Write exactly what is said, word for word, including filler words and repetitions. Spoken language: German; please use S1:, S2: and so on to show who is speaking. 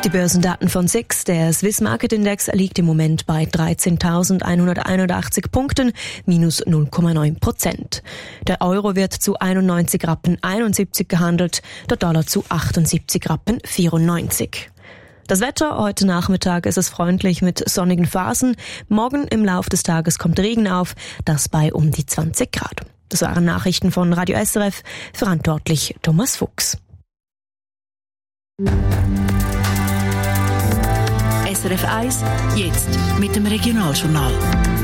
S1: Die Börsendaten von S I X. Der Swiss Market Index liegt im Moment bei dreizehntausendeinhunderteinundachtzig Punkten, minus null Komma neun Prozent. Der Euro wird zu einundneunzig Rappen einundsiebzig gehandelt, der Dollar zu achtundsiebzig Rappen vierundneunzig. Das Wetter, heute Nachmittag ist es freundlich mit sonnigen Phasen. Morgen im Lauf des Tages kommt Regen auf, das bei um die zwanzig Grad. Das waren Nachrichten von Radio S R F, verantwortlich Thomas Fuchs.
S2: S R F eins, jetzt mit dem Regionaljournal.